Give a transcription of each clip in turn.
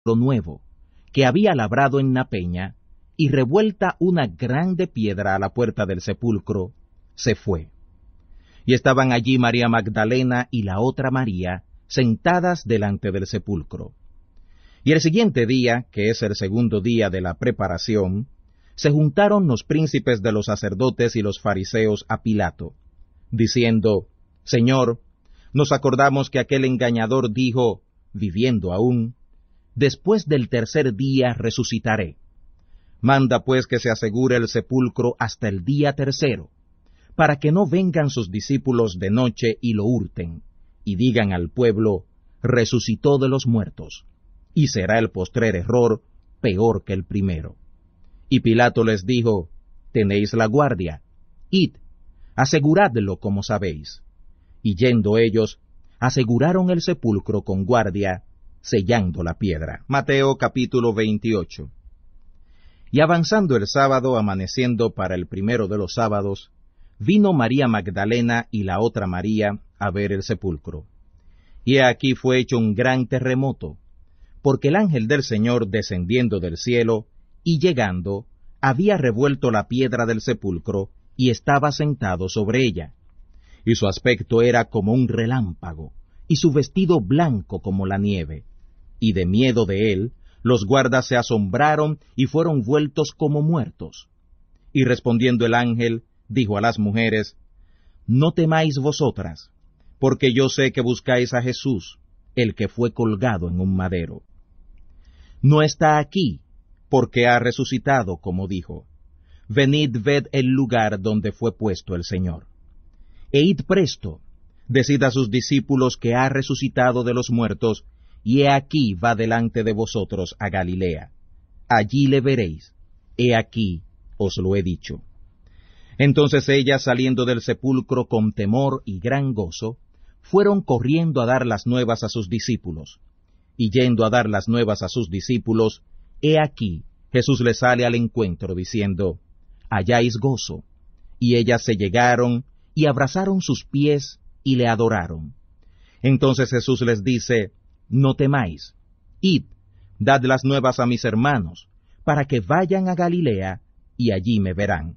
nuevo, que había labrado en la peña, y revuelta una grande piedra a la puerta del sepulcro, se fue. Y estaban allí María Magdalena y la otra María, sentadas delante del sepulcro. Y el siguiente día, que es el segundo día de la preparación, se juntaron los príncipes de los sacerdotes y los fariseos a Pilato, diciendo: Señor, nos acordamos que aquel engañador dijo, viviendo aún, después del tercer día resucitaré. Manda pues que se asegure el sepulcro hasta el día tercero, para que no vengan sus discípulos de noche y lo hurten, y digan al pueblo, resucitó de los muertos, y será el postrer error peor que el primero. Y Pilato les dijo, tenéis la guardia, id, aseguradlo como sabéis. Y yendo ellos, aseguraron el sepulcro con guardia, sellando la piedra. Mateo capítulo 28. Y avanzando el sábado, amaneciendo para el primero de los sábados, vino María Magdalena y la otra María a ver el sepulcro. Y aquí fue hecho un gran terremoto, porque el ángel del Señor descendiendo del cielo, y llegando, había revuelto la piedra del sepulcro, y estaba sentado sobre ella. Y su aspecto era como un relámpago, y su vestido blanco como la nieve. Y de miedo de él, los guardas se asombraron y fueron vueltos como muertos. Y respondiendo el ángel, dijo a las mujeres, no temáis vosotras, porque yo sé que buscáis a Jesús, el que fue colgado en un madero. No está aquí, porque ha resucitado, como dijo. Venid, ved el lugar donde fue puesto el Señor. E id presto, decid a sus discípulos que ha resucitado de los muertos, y he aquí va delante de vosotros a Galilea. Allí le veréis. He aquí os lo he dicho. Entonces ellas, saliendo del sepulcro con temor y gran gozo, fueron corriendo a dar las nuevas a sus discípulos. Y yendo a dar las nuevas a sus discípulos, he aquí Jesús les sale al encuentro, diciendo, halláis gozo. Y ellas se llegaron y abrazaron sus pies y le adoraron. Entonces Jesús les dice, no temáis, id, dad las nuevas a mis hermanos, para que vayan a Galilea, y allí me verán.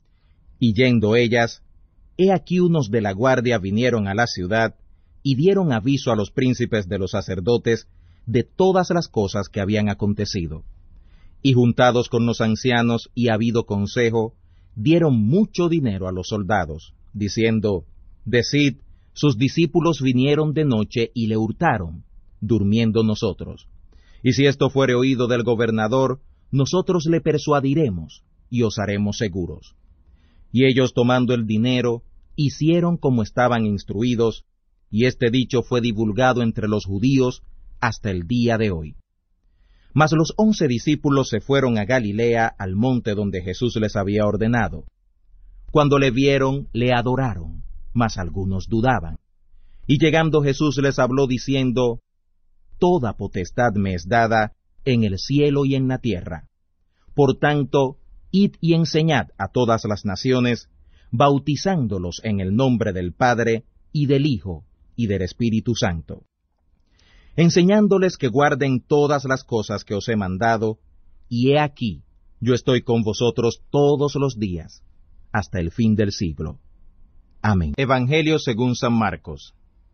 Y yendo ellas, he aquí unos de la guardia vinieron a la ciudad, y dieron aviso a los príncipes de los sacerdotes de todas las cosas que habían acontecido. Y juntados con los ancianos y habido consejo, dieron mucho dinero a los soldados, diciendo, decid, sus discípulos vinieron de noche y le hurtaron, durmiendo nosotros. Y si esto fuere oído del gobernador, nosotros le persuadiremos, y os haremos seguros. Y ellos tomando el dinero, hicieron como estaban instruidos, y este dicho fue divulgado entre los judíos hasta el día de hoy. Mas los 11 discípulos se fueron a Galilea, al monte donde Jesús les había ordenado. Cuando le vieron, le adoraron, mas algunos dudaban. Y llegando Jesús les habló diciendo, toda potestad me es dada en el cielo y en la tierra. Por tanto, id y enseñad a todas las naciones, bautizándolos en el nombre del Padre, y del Hijo, y del Espíritu Santo, enseñándoles que guarden todas las cosas que os he mandado, y he aquí, yo estoy con vosotros todos los días, hasta el fin del siglo. Amén. Evangelio según San Marcos.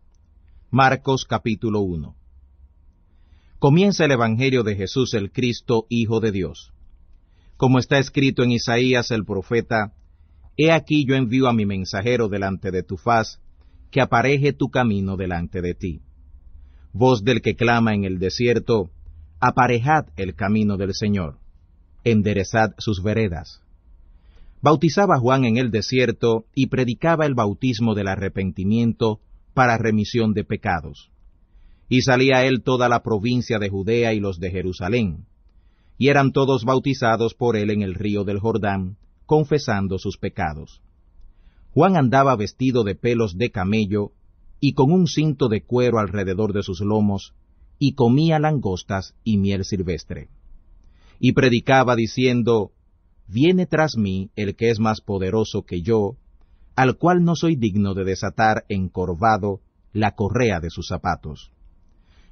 Marcos capítulo 1. Comienza el Evangelio de Jesús el Cristo, Hijo de Dios. Como está escrito en Isaías el profeta, he aquí yo envío a mi mensajero delante de tu faz, que apareje tu camino delante de ti. Voz del que clama en el desierto, aparejad el camino del Señor, enderezad sus veredas. Bautizaba Juan en el desierto y predicaba el bautismo del arrepentimiento para remisión de pecados. Y salía él toda la provincia de Judea y los de Jerusalén, y eran todos bautizados por él en el río del Jordán, confesando sus pecados. Juan andaba vestido de pelos de camello, y con un cinto de cuero alrededor de sus lomos, y comía langostas y miel silvestre. Y predicaba diciendo, viene tras mí el que es más poderoso que yo, al cual no soy digno de desatar encorvado la correa de sus zapatos.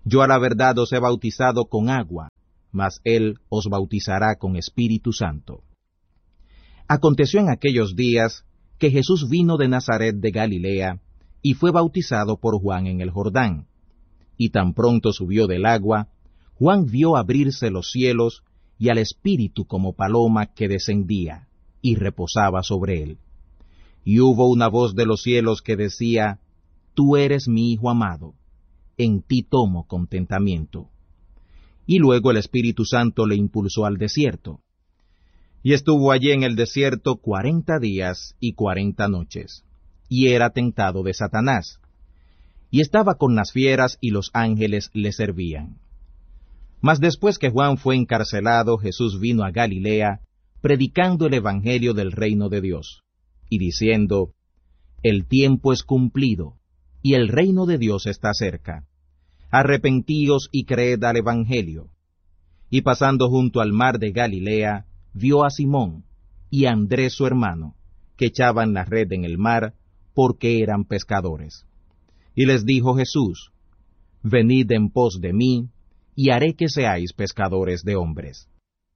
Yo a la verdad os he bautizado con agua, mas él os bautizará con Espíritu Santo. Aconteció en aquellos días que Jesús vino de Nazaret de Galilea, y fue bautizado por Juan en el Jordán. Y tan pronto subió del agua, Juan vio abrirse los cielos, y al Espíritu como paloma que descendía, y reposaba sobre él. Y hubo una voz de los cielos que decía, Tú eres mi Hijo amado, en ti tomo contentamiento. Y luego el Espíritu Santo le impulsó al desierto. Y estuvo allí en el desierto 40 días y 40 noches, y era tentado de Satanás. Y estaba con las fieras, y los ángeles le servían. Mas después que Juan fue encarcelado, Jesús vino a Galilea, predicando el evangelio del reino de Dios, y diciendo, El tiempo es cumplido, y el reino de Dios está cerca. Arrepentíos y creed al evangelio. Y pasando junto al mar de Galilea, vio a Simón y a Andrés su hermano, que echaban la red en el mar, porque eran pescadores. Y les dijo Jesús, Venid en pos de mí, y haré que seáis pescadores de hombres.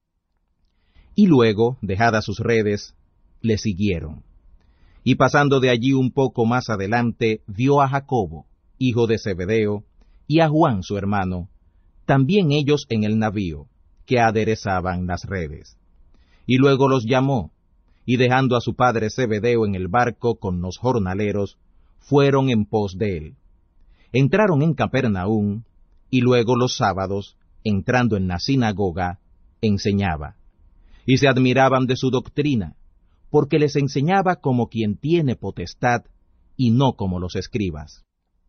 Y luego, dejadas sus redes, le siguieron. Y pasando de allí un poco más adelante, vio a Jacobo, hijo de Zebedeo, y a Juan su hermano, también ellos en el navío, que aderezaban las redes. Y luego los llamó, y dejando a su padre Zebedeo en el barco con los jornaleros, fueron en pos de él. Entraron en Capernaum, y luego los sábados, entrando en la sinagoga, enseñaba. Y se admiraban de su doctrina, porque les enseñaba como quien tiene potestad, y no como los escribas.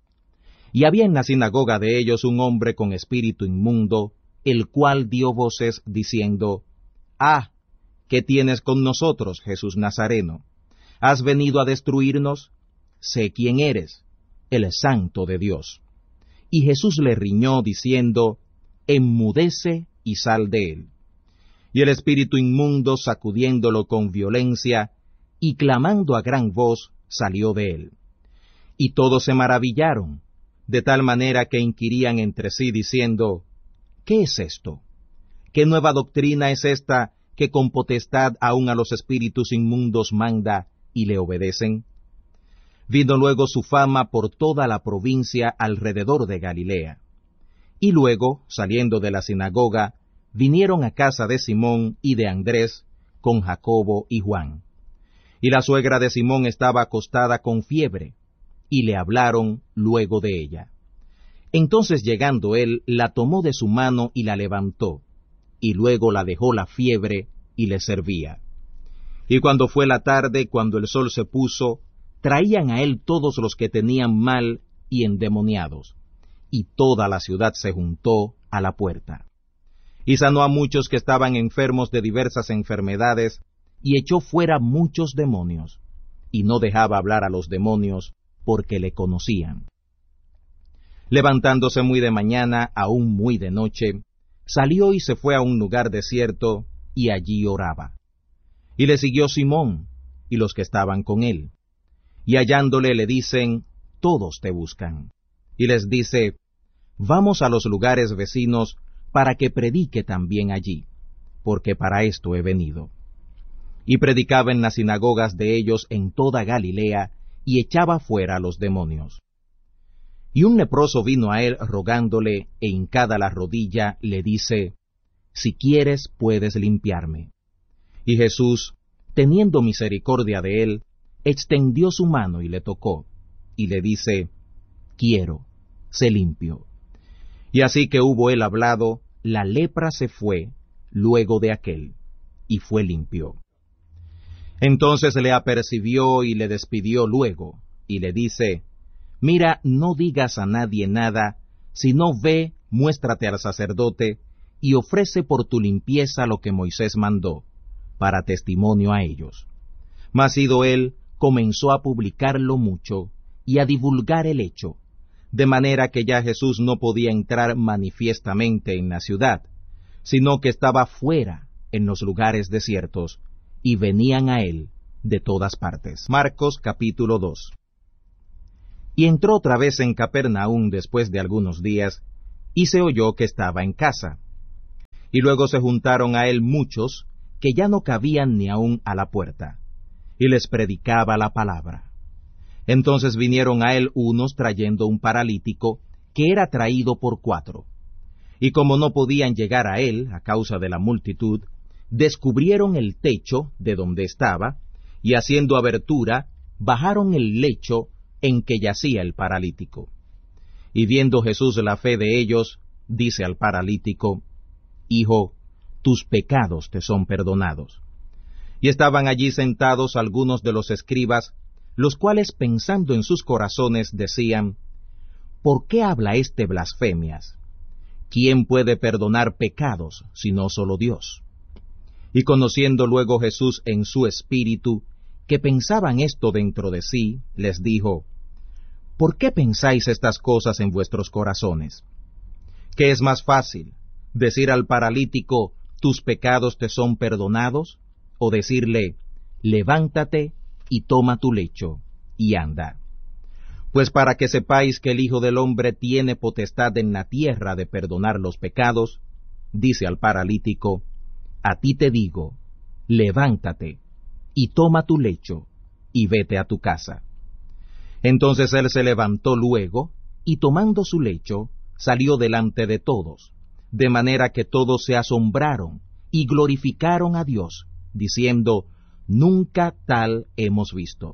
Y había en la sinagoga de ellos un hombre con espíritu inmundo, el cual dio voces diciendo, «Ah, ¿qué tienes con nosotros, Jesús Nazareno? ¿Has venido a destruirnos? Sé quién eres, el Santo de Dios». Y Jesús le riñó diciendo, «Enmudece y sal de él». Y el espíritu inmundo, sacudiéndolo con violencia, y clamando a gran voz, salió de él. Y todos se maravillaron, de tal manera que inquirían entre sí, diciendo, ¿qué es esto? ¿Qué nueva doctrina es esta que con potestad aun a los espíritus inmundos manda y le obedecen? Vino luego su fama por toda la provincia alrededor de Galilea. Y luego, saliendo de la sinagoga, vinieron a casa de Simón y de Andrés, con Jacobo y Juan. Y la suegra de Simón estaba acostada con fiebre, y le hablaron luego de ella. Entonces llegando él, la tomó de su mano y la levantó, y luego la dejó la fiebre, y le servía. Y cuando fue la tarde, cuando el sol se puso, traían a él todos los que tenían mal y endemoniados, y toda la ciudad se juntó a la puerta. Y sanó a muchos que estaban enfermos de diversas enfermedades, y echó fuera muchos demonios, y no dejaba hablar a los demonios, porque le conocían. Levantándose muy de mañana, aún muy de noche, salió y se fue a un lugar desierto, y allí oraba. Y le siguió Simón, y los que estaban con él. Y hallándole le dicen, todos te buscan. Y les dice, vamos a los lugares vecinos, para que predique también allí, porque para esto he venido. Y predicaba en las sinagogas de ellos en toda Galilea, y echaba fuera a los demonios. Y un leproso vino a él rogándole, e hincada la rodilla, le dice, si quieres puedes limpiarme. Y Jesús, teniendo misericordia de él, extendió su mano y le tocó, y le dice, quiero, sé limpio. Y así que hubo él hablado, la lepra se fue luego de aquel, y fue limpio. Entonces le apercibió y le despidió luego, y le dice, mira, no digas a nadie nada, sino ve, muéstrate al sacerdote, y ofrece por tu limpieza lo que Moisés mandó, para testimonio a ellos. Mas ido él, comenzó a publicarlo mucho, y a divulgar el hecho, de manera que ya Jesús no podía entrar manifiestamente en la ciudad, sino que estaba fuera, en los lugares desiertos, y venían a él de todas partes. Marcos capítulo 2. Y entró otra vez en Capernaum después de algunos días, y se oyó que estaba en casa. Y luego se juntaron a él muchos, que ya no cabían ni aun a la puerta, y les predicaba la palabra. Entonces vinieron a él unos trayendo un paralítico, que era traído por 4. Y como no podían llegar a él, a causa de la multitud, descubrieron el techo de donde estaba, y haciendo abertura, bajaron el lecho en que yacía el paralítico. Y viendo Jesús la fe de ellos, dice al paralítico: Hijo, tus pecados te son perdonados. Y estaban allí sentados algunos de los escribas, los cuales pensando en sus corazones decían: ¿Por qué habla este blasfemias? ¿Quién puede perdonar pecados, sino solo Dios? Y conociendo luego Jesús en su espíritu, que pensaban esto dentro de sí, les dijo: ¿Por qué pensáis estas cosas en vuestros corazones? ¿Qué es más fácil, decir al paralítico, tus pecados te son perdonados, o decirle, levántate y toma tu lecho, y anda? Pues para que sepáis que el Hijo del Hombre tiene potestad en la tierra de perdonar los pecados, dice al paralítico, a ti te digo, levántate, y toma tu lecho, y vete a tu casa. Entonces él se levantó luego, y tomando su lecho, salió delante de todos, de manera que todos se asombraron, y glorificaron a Dios, diciendo, nunca tal hemos visto.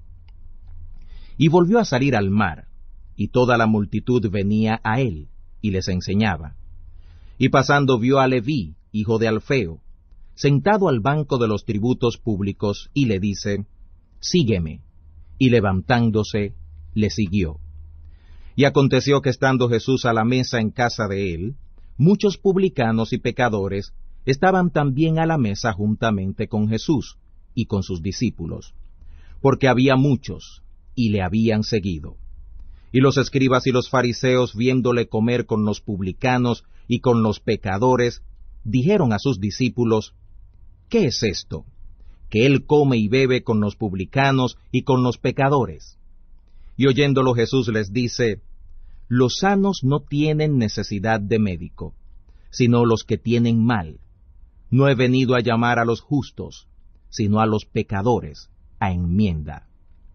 Y volvió a salir al mar, y toda la multitud venía a él, y les enseñaba. Y pasando vio a Leví, hijo de Alfeo, sentado al banco de los tributos públicos, y le dice, sígueme. Y levantándose, le siguió. Y aconteció que estando Jesús a la mesa en casa de él, muchos publicanos y pecadores estaban también a la mesa juntamente con Jesús y con sus discípulos, porque había muchos, y le habían seguido. Y los escribas y los fariseos, viéndole comer con los publicanos y con los pecadores, dijeron a sus discípulos, ¿qué es esto? Que él come y bebe con los publicanos y con los pecadores. Y oyéndolo Jesús les dice, los sanos no tienen necesidad de médico, sino los que tienen mal. No he venido a llamar a los justos, sino a los pecadores, a enmienda.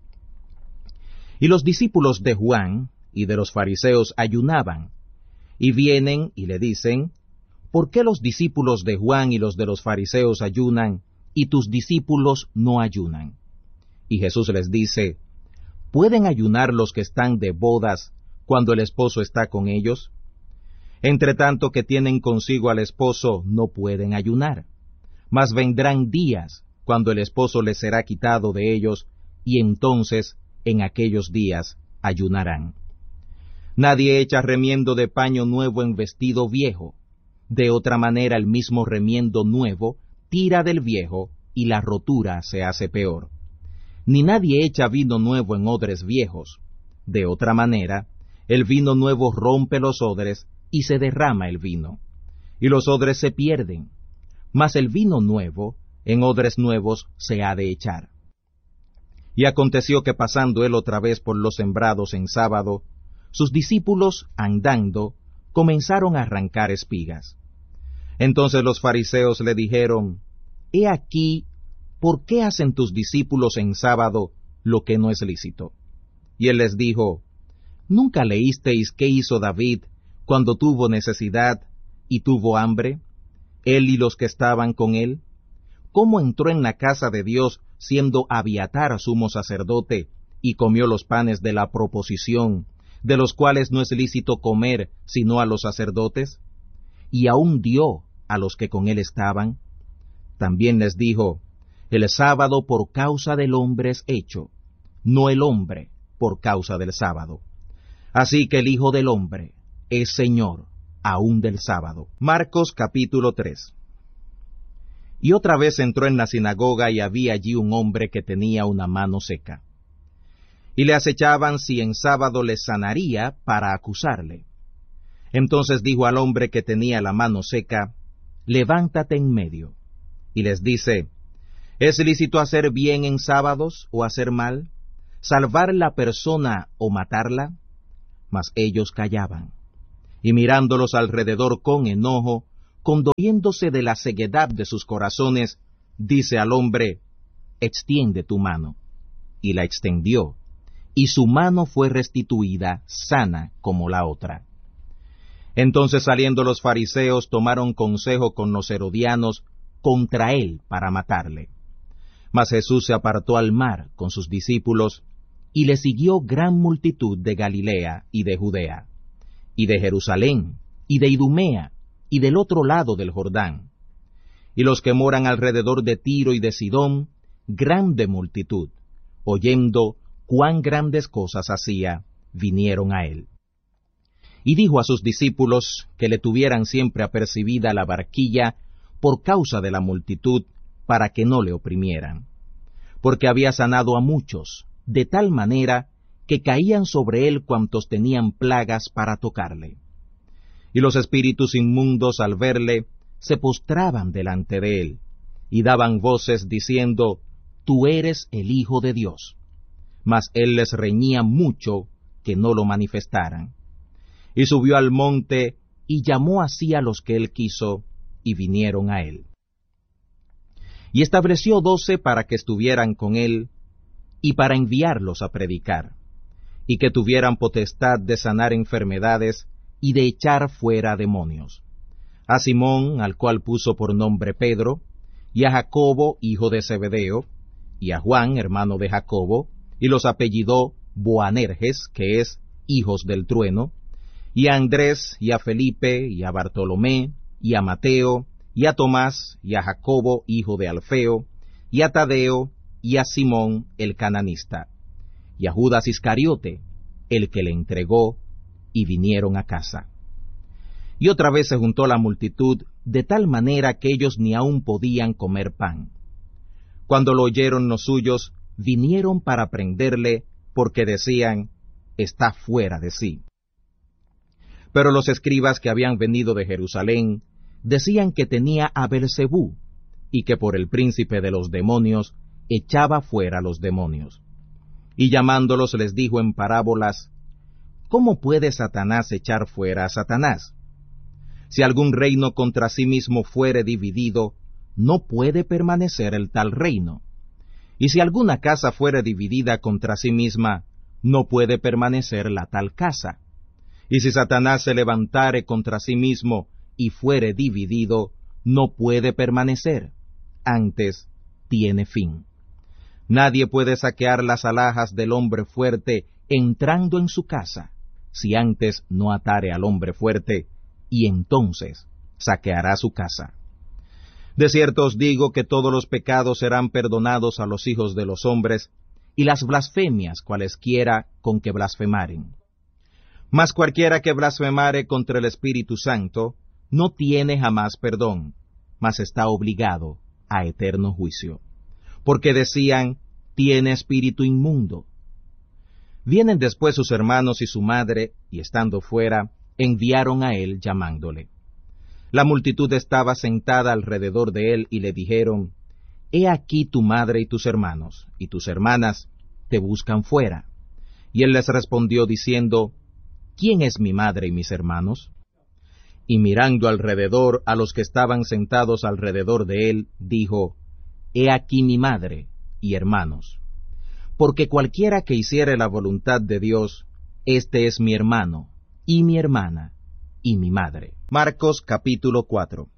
Y los discípulos de Juan y de los fariseos ayunaban, y vienen y le dicen, ¿por qué los discípulos de Juan y los de los fariseos ayunan, y tus discípulos no ayunan? Y Jesús les dice, ¿pueden ayunar los que están de bodas cuando el esposo está con ellos? Entre tanto que tienen consigo al esposo, no pueden ayunar. Mas vendrán días cuando el esposo les será quitado de ellos, y entonces en aquellos días ayunarán. Nadie echa remiendo de paño nuevo en vestido viejo. De otra manera el mismo remiendo nuevo tira del viejo, y la rotura se hace peor. Ni nadie echa vino nuevo en odres viejos. De otra manera, el vino nuevo rompe los odres, y se derrama el vino, y los odres se pierden. Mas el vino nuevo, en odres nuevos se ha de echar. Y aconteció que pasando él otra vez por los sembrados en sábado, sus discípulos, andando, comenzaron a arrancar espigas. Entonces los fariseos le dijeron, he aquí, ¿por qué hacen tus discípulos en sábado lo que no es lícito? Y él les dijo, ¿nunca leísteis qué hizo David cuando tuvo necesidad y tuvo hambre, él y los que estaban con él? ¿Cómo entró en la casa de Dios siendo Abiatar sumo sacerdote, y comió los panes de la proposición, de los cuales no es lícito comer sino a los sacerdotes? Y aún dio a los que con él estaban. También les dijo, el sábado por causa del hombre es hecho, no el hombre por causa del sábado. Así que el Hijo del Hombre es Señor aún del sábado. Marcos capítulo 3. Y otra vez entró en la sinagoga, y había allí un hombre que tenía una mano seca. Y le acechaban si en sábado le sanaría para acusarle. Entonces dijo al hombre que tenía la mano seca, levántate en medio. Y les dice, ¿es lícito hacer bien en sábados o hacer mal? ¿Salvar la persona o matarla? Mas ellos callaban. y mirándolos alrededor con enojo, condoliéndose de la ceguedad de sus corazones, dice al hombre: extiende tu mano. Y la extendió, y su mano fue restituida sana como la otra. Entonces saliendo los fariseos tomaron consejo con los herodianos contra él para matarle. Mas Jesús se apartó al mar con sus discípulos, y le siguió gran multitud de Galilea y de Judea, y de Jerusalén, y de Idumea, y del otro lado del Jordán. Y los que moran alrededor de Tiro y de Sidón, grande multitud, oyendo cuán grandes cosas hacía, vinieron a él. Y dijo a sus discípulos que le tuvieran siempre apercibida la barquilla por causa de la multitud, para que no le oprimieran, porque había sanado a muchos, de tal manera que caían sobre él cuantos tenían plagas para tocarle. Y los espíritus inmundos al verle se postraban delante de él, y daban voces diciendo: Tú eres el Hijo de Dios. Mas él les reñía mucho que no lo manifestaran. Y subió al monte, y llamó así a los que él quiso, y vinieron a él. Y estableció 12 para que estuvieran con él, y para enviarlos a predicar, y que tuvieran potestad de sanar enfermedades, y de echar fuera demonios. A Simón, al cual puso por nombre Pedro, y a Jacobo, hijo de Zebedeo, y a Juan, hermano de Jacobo, y los apellidó Boanerges, que es hijos del trueno, y a Andrés, y a Felipe, y a Bartolomé, y a Mateo, y a Tomás, y a Jacobo, hijo de Alfeo, y a Tadeo, y a Simón el cananista, y a Judas Iscariote, el que le entregó, y vinieron a casa. Y otra vez se juntó la multitud, de tal manera que ellos ni aun podían comer pan. Cuando lo oyeron los suyos, vinieron para prenderle, porque decían: está fuera de sí. Pero los escribas que habían venido de Jerusalén decían que tenía a Beelzebú, y que por el príncipe de los demonios echaba fuera los demonios. Y llamándolos les dijo en parábolas: ¿Cómo puede Satanás echar fuera a Satanás? Si algún reino contra sí mismo fuere dividido, no puede permanecer el tal reino. Y si alguna casa fuere dividida contra sí misma, no puede permanecer la tal casa. Y si Satanás se levantare contra sí mismo y fuere dividido, no puede permanecer, antes tiene fin. Nadie puede saquear las alhajas del hombre fuerte entrando en su casa, si antes no atare al hombre fuerte, y entonces saqueará su casa. De cierto os digo que todos los pecados serán perdonados a los hijos de los hombres, y las blasfemias cualesquiera con que blasfemaren. Mas cualquiera que blasfemare contra el Espíritu Santo, no tiene jamás perdón, mas está obligado a eterno juicio. Porque decían: tiene espíritu inmundo. Vienen después sus hermanos y su madre, y estando fuera, enviaron a él llamándole. La multitud estaba sentada alrededor de él, y le dijeron: He aquí tu madre y tus hermanos, y tus hermanas te buscan fuera. Y él les respondió diciendo: ¿Quién es mi madre y mis hermanos? Y mirando alrededor a los que estaban sentados alrededor de él, dijo: He aquí mi madre y hermanos. Porque cualquiera que hiciere la voluntad de Dios, este es mi hermano, y mi hermana, y mi madre. Marcos capítulo 4.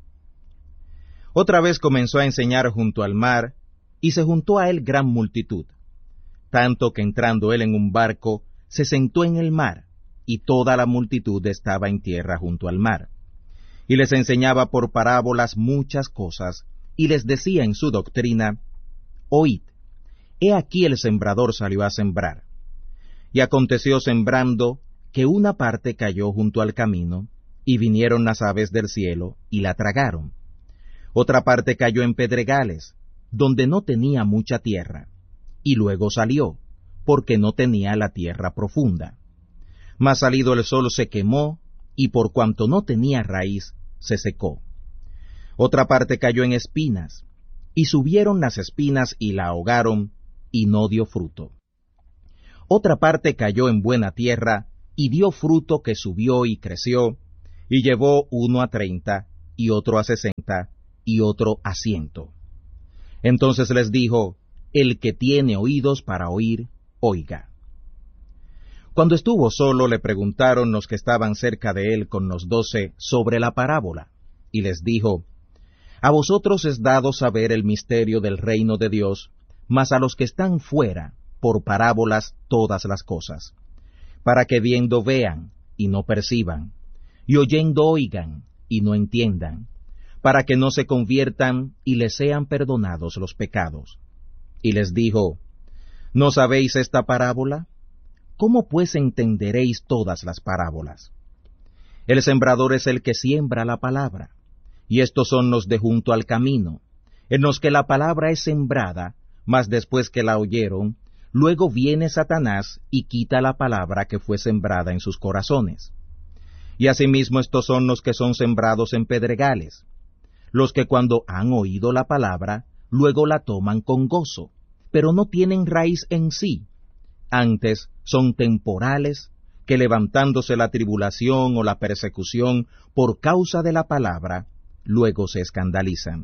Otra vez comenzó a enseñar junto al mar, y se juntó a él gran multitud, tanto que entrando él en un barco, se sentó en el mar, y toda la multitud estaba en tierra junto al mar. Y les enseñaba por parábolas muchas cosas, y les decía en su doctrina: Oíd, he aquí el sembrador salió a sembrar. Y aconteció sembrando, que una parte cayó junto al camino, y vinieron las aves del cielo, y la tragaron. Otra parte cayó en pedregales, donde no tenía mucha tierra, y luego salió, porque no tenía la tierra profunda. Mas salido el sol se quemó, y por cuanto no tenía raíz, se secó. Otra parte cayó en espinas, y subieron las espinas y la ahogaron, y no dio fruto. Otra parte cayó en buena tierra, y dio fruto que subió y creció, Y llevó uno a 30, y otro a 60, y otro a 100. Entonces les dijo: el que tiene oídos para oír, oiga. Cuando estuvo solo, le preguntaron los que estaban cerca de él con los 12 sobre la parábola, y les dijo: a vosotros es dado saber el misterio del reino de Dios, mas a los que están fuera, por parábolas todas las cosas, para que viendo vean, y no perciban, y oyendo oigan, y no entiendan, para que no se conviertan, y les sean perdonados los pecados. Y les dijo: ¿no sabéis esta parábola? ¿Cómo pues entenderéis todas las parábolas? El sembrador es el que siembra la palabra, y estos son los de junto al camino, en los que la palabra es sembrada, mas después que la oyeron, luego viene Satanás y quita la palabra que fue sembrada en sus corazones. Y asimismo estos son los que son sembrados en pedregales, los que cuando han oído la palabra, luego la toman con gozo, pero no tienen raíz en sí. Antes son temporales, que levantándose la tribulación o la persecución por causa de la palabra, luego se escandalizan.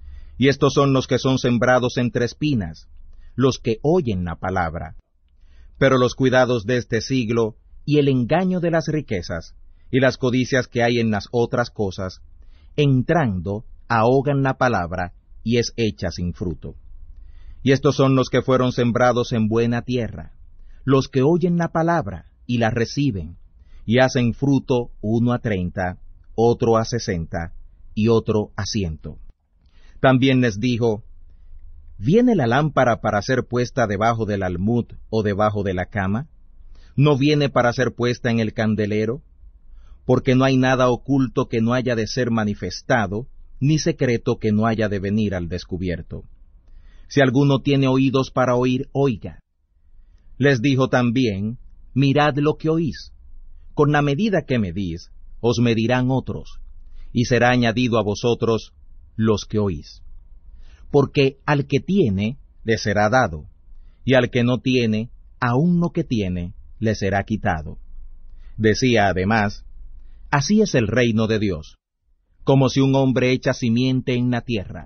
Y estos son los que son sembrados entre espinas, los que oyen la palabra. Pero los cuidados de este siglo, y el engaño de las riquezas, y las codicias que hay en las otras cosas, entrando, ahogan la palabra, y es hecha sin fruto. Y estos son los que fueron sembrados en buena tierra, los que oyen la palabra, y la reciben, y hacen fruto, uno a 30, otro a 60, y otro a 100. También les dijo: ¿viene la lámpara para ser puesta debajo del almud o debajo de la cama? ¿No viene para ser puesta en el candelero? Porque no hay nada oculto que no haya de ser manifestado, ni secreto que no haya de venir al descubierto. Si alguno tiene oídos para oír, oiga. Les dijo también: mirad lo que oís. Con la medida que medís, os medirán otros, y será añadido a vosotros los que oís. Porque al que tiene, le será dado, y al que no tiene, aun lo que tiene, le será quitado. Decía además: así es el reino de Dios, como si un hombre echa simiente en la tierra,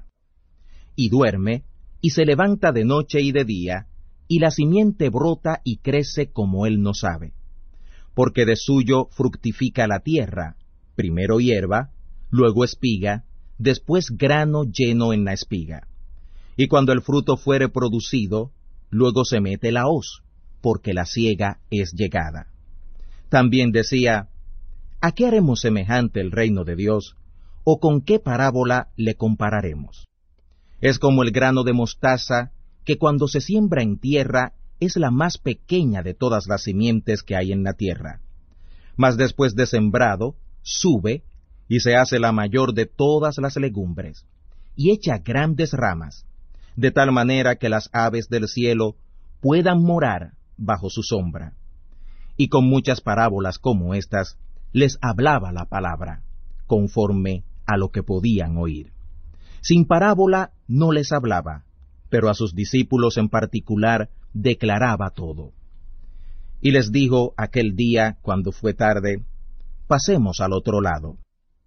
y duerme, y se levanta de noche y de día, y la simiente brota y crece como él no sabe. Porque de suyo fructifica la tierra, primero hierba, luego espiga, después grano lleno en la espiga. Y cuando el fruto fuere producido, luego se mete la hoz, porque la siega es llegada. También decía: ¿a qué haremos semejante el reino de Dios? ¿O con qué parábola le compararemos? Es como el grano de mostaza, que cuando se siembra en tierra es la más pequeña de todas las simientes que hay en la tierra. Mas después de sembrado, sube, y se hace la mayor de todas las legumbres, y echa grandes ramas, de tal manera que las aves del cielo puedan morar bajo su sombra. Y con muchas parábolas como estas, les hablaba la palabra, conforme a lo que podían oír. Sin parábola no les hablaba, pero a sus discípulos en particular declaraba todo. Y les dijo aquel día, cuando fue tarde: pasemos al otro lado.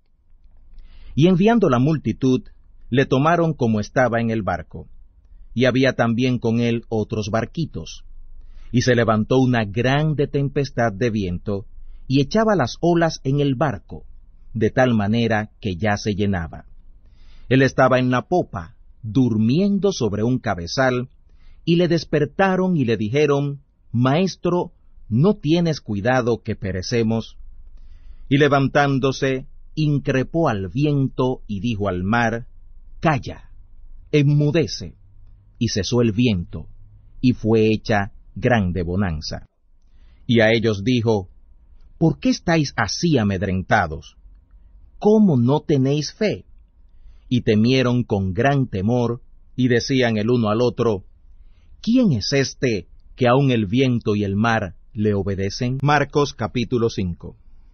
Y enviando la multitud, le tomaron como estaba en el barco, y había también con él otros barquitos. Y se levantó una grande tempestad de viento, y echaba las olas en el barco, de tal manera que ya se llenaba. Él estaba en la popa, durmiendo sobre un cabezal, y le despertaron y le dijeron: Maestro, ¿no tienes cuidado que perecemos? Y levantándose, increpó al viento y dijo al mar: Calla, enmudece. Y cesó el viento, y fue hecha grande bonanza. Y a ellos dijo: ¿por qué estáis así amedrentados? ¿Cómo no tenéis fe? Y temieron con gran temor, y decían el uno al otro: ¿quién es este que aun el viento y el mar le obedecen? Marcos capítulo 5.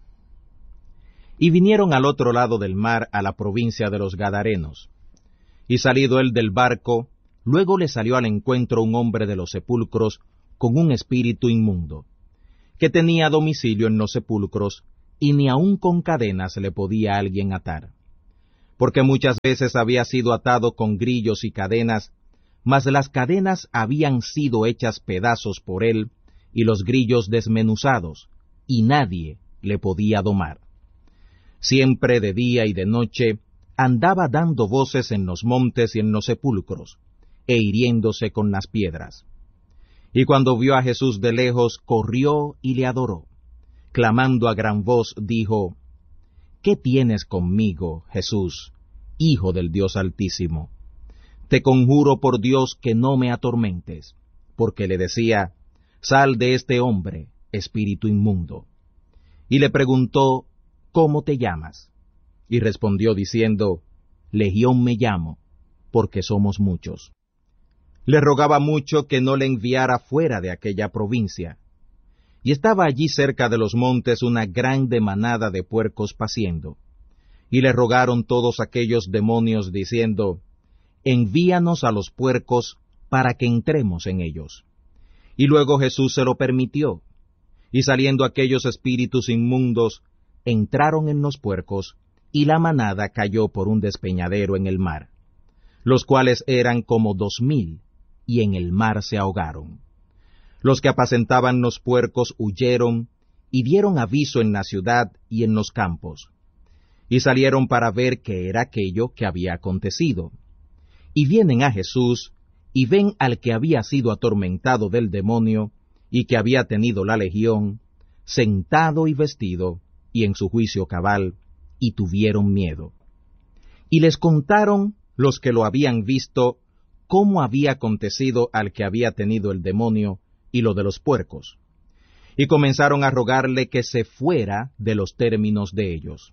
Y vinieron al otro lado del mar, a la provincia de los Gadarenos. Y salido él del barco, luego le salió al encuentro un hombre de los sepulcros con un espíritu inmundo, que tenía domicilio en los sepulcros, y ni aun con cadenas le podía alguien atar. Porque muchas veces había sido atado con grillos y cadenas, mas las cadenas habían sido hechas pedazos por él, y los grillos desmenuzados, y nadie le podía domar. Siempre de día y de noche andaba dando voces en los montes y en los sepulcros, e hiriéndose con las piedras. Y cuando vio a Jesús de lejos, corrió y le adoró. Clamando a gran voz, dijo: ¿Qué tienes conmigo, Jesús, Hijo del Dios Altísimo? Te conjuro por Dios que no me atormentes, porque le decía: Sal de este hombre, espíritu inmundo. Y le preguntó: ¿Cómo te llamas? Y respondió diciendo: Legión me llamo, porque somos muchos. Le rogaba mucho que no le enviara fuera de aquella provincia. Y estaba allí cerca de los montes una grande manada de puercos paciendo. Y le rogaron todos aquellos demonios diciendo: Envíanos a los puercos para que entremos en ellos. Y luego Jesús se lo permitió. Y saliendo aquellos espíritus inmundos, entraron en los puercos, y la manada cayó por un despeñadero en el mar, los cuales eran como 2000, y en el mar se ahogaron. Los que apacentaban los puercos huyeron, y dieron aviso en la ciudad y en los campos. Y salieron para ver qué era aquello que había acontecido. Y vienen a Jesús, y ven al que había sido atormentado del demonio, y que había tenido la legión, sentado y vestido, y en su juicio cabal, y tuvieron miedo. Y les contaron los que lo habían visto, cómo había acontecido al que había tenido el demonio, y lo de los puercos. Y comenzaron a rogarle que se fuera de los términos de ellos.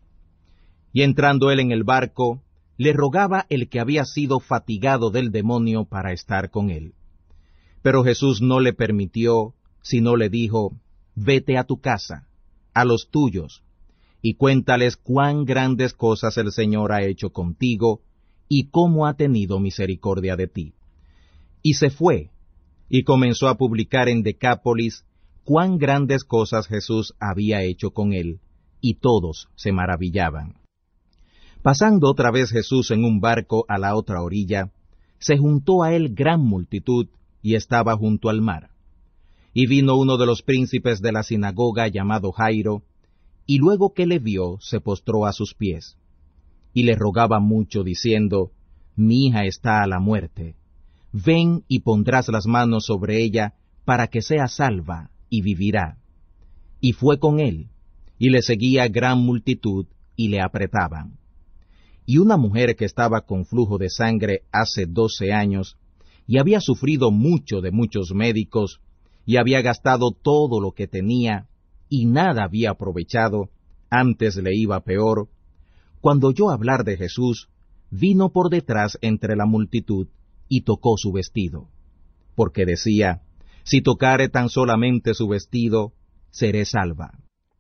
Y entrando él en el barco, le rogaba el que había sido fatigado del demonio para estar con él. Pero Jesús no le permitió, sino le dijo: Vete a tu casa, a los tuyos, y cuéntales cuán grandes cosas el Señor ha hecho contigo, y cómo ha tenido misericordia de ti. Y se fue, y comenzó a publicar en Decápolis cuán grandes cosas Jesús había hecho con él, y todos se maravillaban. Pasando otra vez Jesús en un barco a la otra orilla, se juntó a él gran multitud, y estaba junto al mar. Y vino uno de los príncipes de la sinagoga llamado Jairo, y luego que le vio, se postró a sus pies. Y le rogaba mucho, diciendo: Mi hija está a la muerte. Ven y pondrás las manos sobre ella, para que sea salva, y vivirá. Y fue con él, y le seguía gran multitud, y le apretaban. Y una mujer que estaba con flujo de sangre hace 12 años, y había sufrido mucho de muchos médicos, y había gastado todo lo que tenía, y nada había aprovechado, antes le iba peor, cuando oyó hablar de Jesús, vino por detrás entre la multitud, y tocó su vestido, porque decía: Si tocare tan solamente su vestido, seré salva.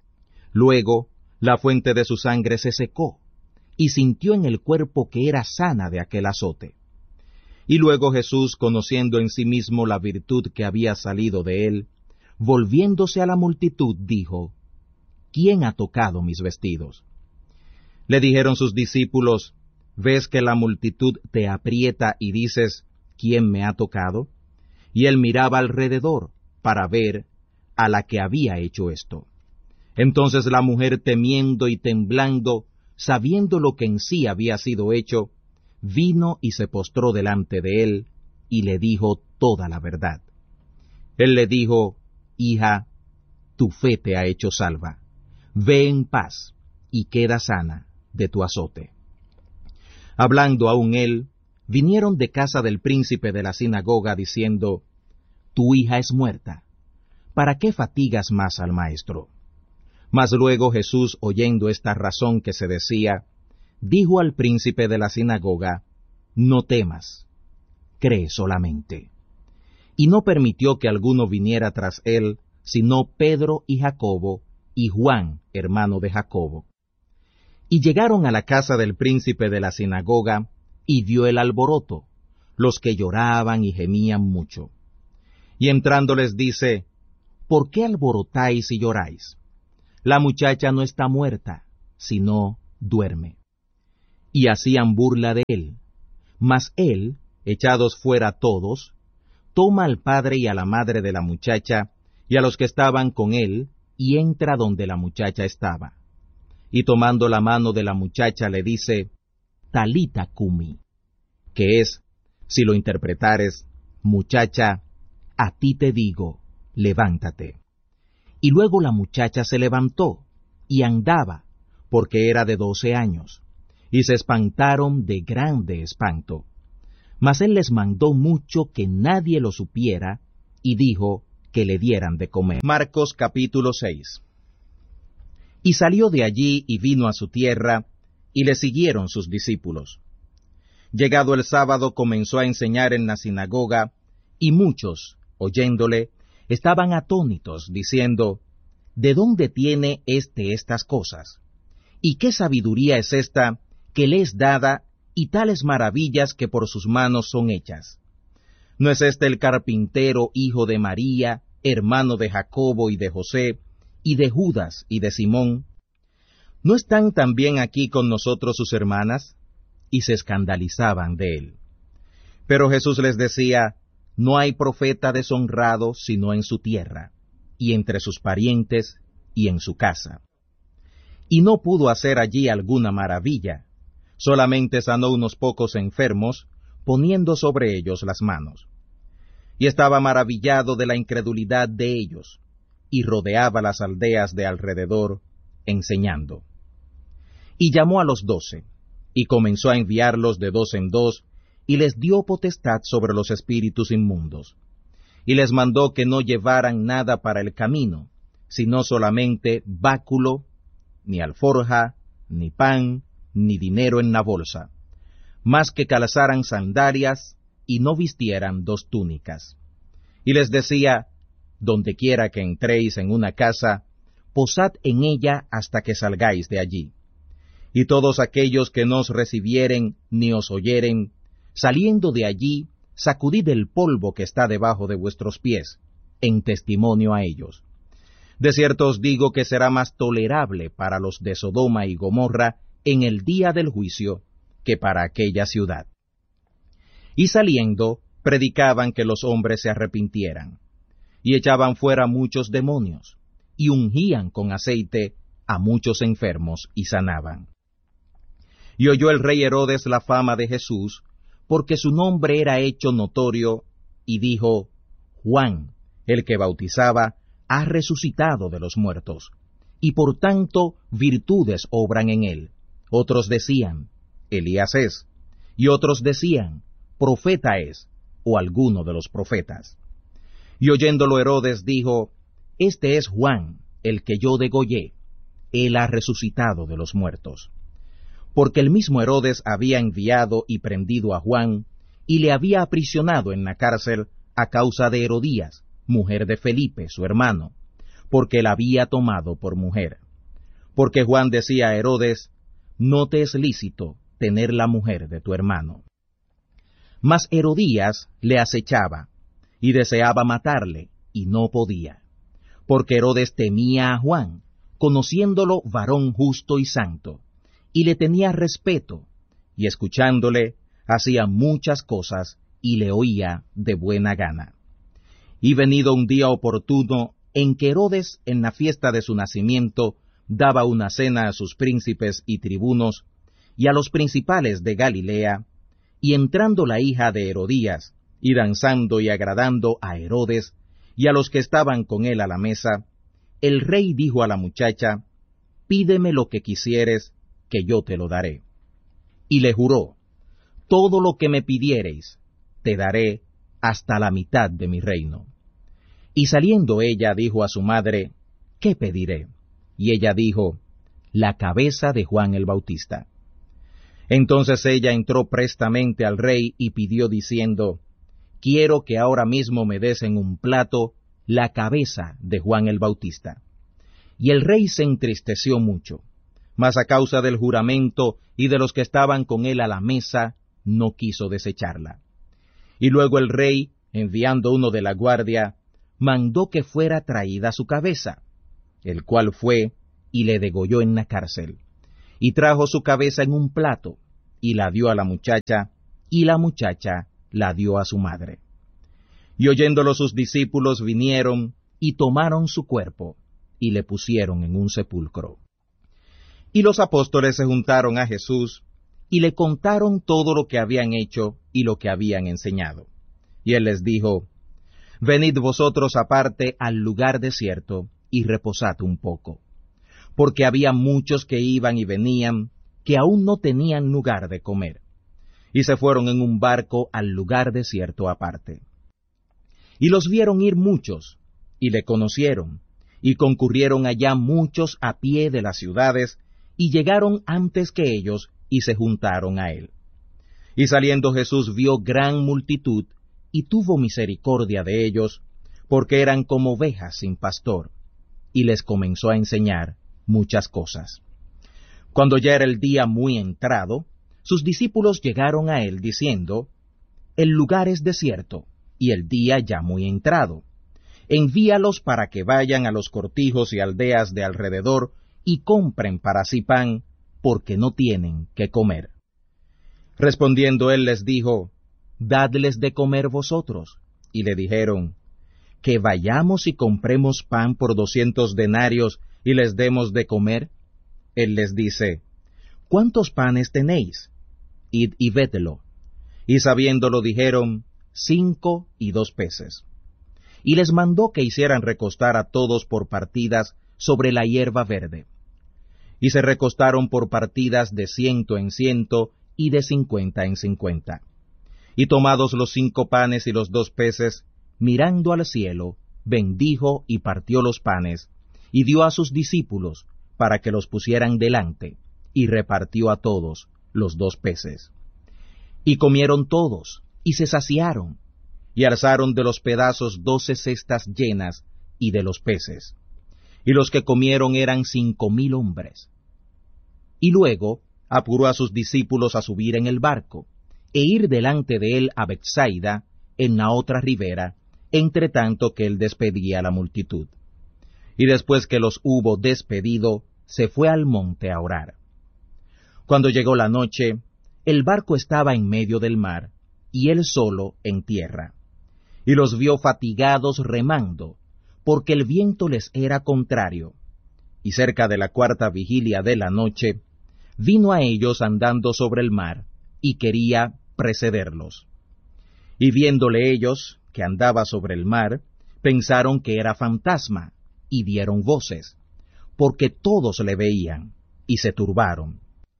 Luego, la fuente de su sangre se secó, y sintió en el cuerpo que era sana de aquel azote. Y luego Jesús, conociendo en sí mismo la virtud que había salido de él, volviéndose a la multitud, dijo: ¿Quién ha tocado mis vestidos? Le dijeron sus discípulos: ¿Ves que la multitud te aprieta y dices: ¿Quién me ha tocado? Y él miraba alrededor para ver a la que había hecho esto. Entonces la mujer, temiendo y temblando, sabiendo lo que en sí había sido hecho, vino y se postró delante de él, y le dijo toda la verdad. Él le dijo: Hija, tu fe te ha hecho salva. Ve en paz, y queda sana de tu azote. Hablando aún él, vinieron de casa del príncipe de la sinagoga, diciendo: Tu hija es muerta. ¿Para qué fatigas más al maestro? Mas luego Jesús, oyendo esta razón que se decía, dijo al príncipe de la sinagoga: No temas, cree solamente. Y no permitió que alguno viniera tras él, sino Pedro y Jacobo, y Juan, hermano de Jacobo. Y llegaron a la casa del príncipe de la sinagoga, y vio el alboroto, los que lloraban y gemían mucho. Y entrando les dice: ¿Por qué alborotáis y lloráis? la muchacha no está muerta, sino duerme. Y hacían burla de él. Mas él, echados fuera todos, toma al padre y a la madre de la muchacha, y a los que estaban con él, y entra donde la muchacha estaba. Y tomando la mano de la muchacha le dice, Talita cumi, que es, si lo interpretares, muchacha, a ti te digo, levántate. Y luego la muchacha se levantó, y andaba, porque era de 12 años, y se espantaron de grande espanto. Mas él les mandó mucho que nadie lo supiera, y dijo que le dieran de comer. Marcos capítulo 6. Y salió de allí y vino a su tierra, y le siguieron sus discípulos. Llegado el sábado comenzó a enseñar en la sinagoga, y muchos, oyéndole, estaban atónitos, diciendo, ¿de dónde tiene estas cosas? ¿Y qué sabiduría es esta que le es dada, y tales maravillas que por sus manos son hechas? ¿No es este el carpintero, hijo de María, hermano de Jacobo y de José, y de Judas y de Simón? ¿No están también aquí con nosotros sus hermanas? Y se escandalizaban de él. Pero Jesús les decía, no hay profeta deshonrado sino en su tierra, y entre sus parientes, y en su casa. Y no pudo hacer allí alguna maravilla, solamente sanó unos pocos enfermos, poniendo sobre ellos las manos. Y estaba maravillado de la incredulidad de ellos, y rodeaba las aldeas de alrededor, enseñando. Y llamó a los 12, y comenzó a enviarlos de 2 en 2, y les dio potestad sobre los espíritus inmundos. Y les mandó que no llevaran nada para el camino, sino solamente báculo, ni alforja, ni pan, ni dinero en la bolsa, mas que calzaran sandalias, y no vistieran 2 túnicas. Y les decía, donde quiera que entréis en una casa, posad en ella hasta que salgáis de allí. Y todos aquellos que no os recibieren ni os oyeren, saliendo de allí, sacudid el polvo que está debajo de vuestros pies, en testimonio a ellos. De cierto os digo que será más tolerable para los de Sodoma y Gomorra en el día del juicio, que para aquella ciudad. Y saliendo, predicaban que los hombres se arrepintieran, y echaban fuera muchos demonios, y ungían con aceite a muchos enfermos y sanaban. Y oyó el rey Herodes la fama de Jesús, porque su nombre era hecho notorio, y dijo, Juan, el que bautizaba, ha resucitado de los muertos, y por tanto virtudes obran en él. Otros decían, Elías es, y otros decían, profeta es, o alguno de los profetas. Y oyéndolo Herodes dijo, este es Juan, el que yo degollé, él ha resucitado de los muertos. Porque el mismo Herodes había enviado y prendido a Juan, y le había aprisionado en la cárcel a causa de Herodías, mujer de Felipe, su hermano, porque la había tomado por mujer. Porque Juan decía a Herodes, no te es lícito tener la mujer de tu hermano. Mas Herodías le acechaba, y deseaba matarle, y no podía, porque Herodes temía a Juan, conociéndolo varón justo y santo, y le tenía respeto, y escuchándole, hacía muchas cosas, y le oía de buena gana. Y venido un día oportuno, en que Herodes, en la fiesta de su nacimiento, daba una cena a sus príncipes y tribunos, y a los principales de Galilea, y entrando la hija de Herodías, y danzando y agradando a Herodes, y a los que estaban con él a la mesa, el rey dijo a la muchacha, pídeme lo que quisieres, que yo te lo daré. Y le juró, todo lo que me pidiereis, te daré hasta la mitad de mi reino. Y saliendo ella dijo a su madre, ¿qué pediré? Y ella dijo, la cabeza de Juan el Bautista. Entonces ella entró prestamente al rey y pidió diciendo, quiero que ahora mismo me des en un plato la cabeza de Juan el Bautista. Y el rey se entristeció mucho, mas a causa del juramento y de los que estaban con él a la mesa, no quiso desecharla. Y luego el rey, enviando uno de la guardia, mandó que fuera traída su cabeza, el cual fue y le degolló en la cárcel. Y trajo su cabeza en un plato, y la dio a la muchacha, y la muchacha la dio a su madre. Y oyéndolo sus discípulos vinieron, y tomaron su cuerpo, y le pusieron en un sepulcro. Y los apóstoles se juntaron a Jesús, y le contaron todo lo que habían hecho y lo que habían enseñado. Y él les dijo, Venid vosotros aparte al lugar desierto, y reposad un poco. Porque había muchos que iban y venían, que aún no tenían lugar de comer. Y se fueron en un barco al lugar desierto aparte. Y los vieron ir muchos, y le conocieron, y concurrieron allá muchos a pie de las ciudades, y llegaron antes que ellos, y se juntaron a él. Y saliendo Jesús vio gran multitud, y tuvo misericordia de ellos, porque eran como ovejas sin pastor, y les comenzó a enseñar muchas cosas. Cuando ya era el día muy entrado, sus discípulos llegaron a él diciendo, El lugar es desierto, y el día ya muy entrado. Envíalos para que vayan a los cortijos y aldeas de alrededor, y compren para sí pan, porque no tienen qué comer. Respondiendo él les dijo, Dadles de comer vosotros. Y le dijeron, Que vayamos y compremos pan por 200 denarios, y les demos de comer. Él les dice, ¿Cuántos panes tenéis? Id y védelo. Y sabiéndolo dijeron, 5 y 2 peces. Y les mandó que hicieran recostar a todos por partidas sobre la hierba verde. Y se recostaron por partidas de 100 en 100 y de 50 en 50. Y tomados los 5 panes y los 2 peces, mirando al cielo, bendijo y partió los panes, y dio a sus discípulos para que los pusieran delante, y repartió a todos los 2 peces. Y comieron todos, y se saciaron, y alzaron de los pedazos 12 cestas llenas, y de los peces. Y los que comieron eran 5,000 hombres. Y luego apuró a sus discípulos a subir en el barco, e ir delante de él a Betsaida, en la otra ribera, entre tanto que él despedía a la multitud. Y después que los hubo despedido, se fue al monte a orar. Cuando llegó la noche, el barco estaba en medio del mar, y él solo en tierra. Y los vio fatigados remando, porque el viento les era contrario. Y cerca de la 4ª vigilia de la noche, vino a ellos andando sobre el mar, y quería precederlos. Y viéndole ellos, que andaba sobre el mar, pensaron que era fantasma, y dieron voces, porque todos le veían, y se turbaron.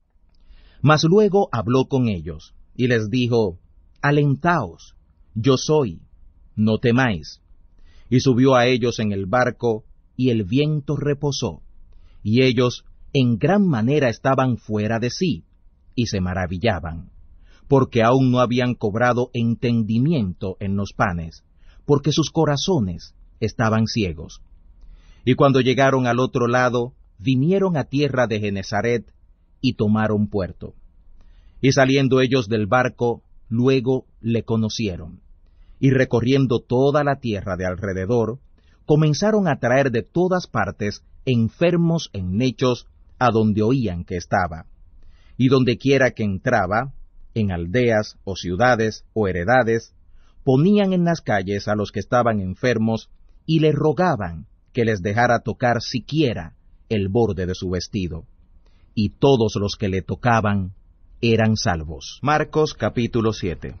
Mas luego habló con ellos, y les dijo, Alentaos, yo soy, no temáis. Y subió a ellos en el barco, y el viento reposó, y ellos en gran manera estaban fuera de sí, y se maravillaban, porque aún no habían cobrado entendimiento en los panes, porque sus corazones estaban ciegos. Y cuando llegaron al otro lado, vinieron a tierra de Genesaret, y tomaron puerto. Y saliendo ellos del barco, luego le conocieron, y recorriendo toda la tierra de alrededor, comenzaron a traer de todas partes enfermos en lechos a donde oían que estaba. Y donde quiera que entraba, en aldeas o ciudades o heredades, ponían en las calles a los que estaban enfermos, y le rogaban que les dejara tocar siquiera el borde de su vestido. Y todos los que le tocaban eran salvos. Marcos capítulo 7.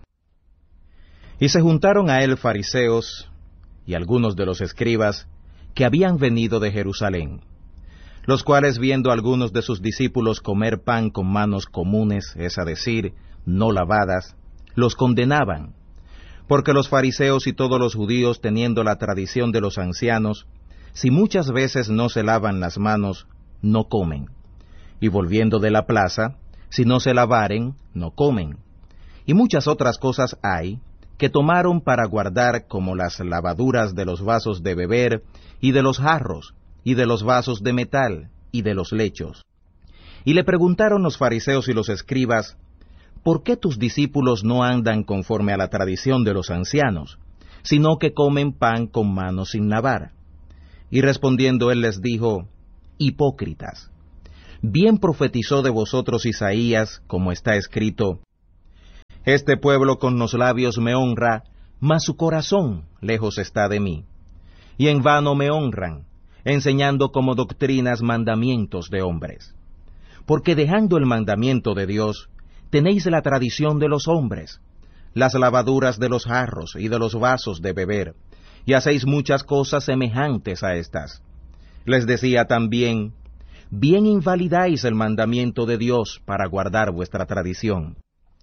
Y se juntaron a él fariseos y algunos de los escribas que habían venido de Jerusalén, los cuales viendo a algunos de sus discípulos comer pan con manos comunes, es a decir, no lavadas, los condenaban, porque los fariseos y todos los judíos, teniendo la tradición de los ancianos, si muchas veces no se lavan las manos, no comen, y volviendo de la plaza, si no se lavaren, no comen. Y muchas otras cosas hay, que tomaron para guardar, como las lavaduras de los vasos de beber, y de los jarros, y de los vasos de metal, y de los lechos. Y le preguntaron los fariseos y los escribas, ¿por qué tus discípulos no andan conforme a la tradición de los ancianos, sino que comen pan con manos sin lavar? Y respondiendo él les dijo, hipócritas. Bien profetizó de vosotros Isaías, como está escrito: Este pueblo con los labios me honra, mas su corazón lejos está de mí. Y en vano me honran, enseñando como doctrinas mandamientos de hombres. Porque dejando el mandamiento de Dios, tenéis la tradición de los hombres, las lavaduras de los jarros y de los vasos de beber, y hacéis muchas cosas semejantes a estas. Les decía también: bien invalidáis el mandamiento de Dios para guardar vuestra tradición.